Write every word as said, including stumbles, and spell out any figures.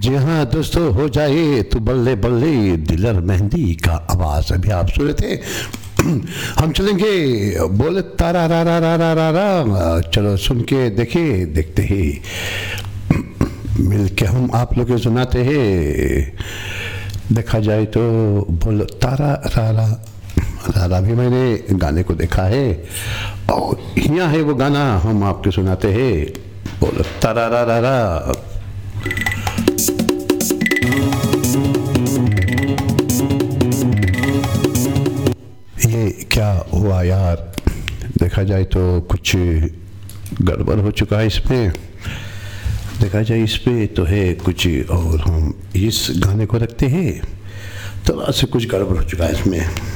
जी हाँ दोस्तों, हो जाए तो बल्ले बल्ले दिलर मेहंदी का आवाज अभी आप सुन रहे थे। हम चलेंगे बोले तारा रा रा रा रा रा रा। चलो सुन के देखिए, देखते ही मिल के हम आप लोग सुनाते हैं। देखा जाए तो बोलो तारा रा रा रा रा भी मैंने गाने को देखा है, और यहाँ है वो गाना हम आपके सुनाते हैं। बोलो तारा रा रा रा। ये क्या हुआ यार, देखा जाए तो कुछ गड़बड़ हो चुका है इसमें। देखा जाए इस पे तो है कुछ, और हम इस गाने को रखते हैं, थोड़ा सा कुछ गड़बड़ हो चुका है इसमें।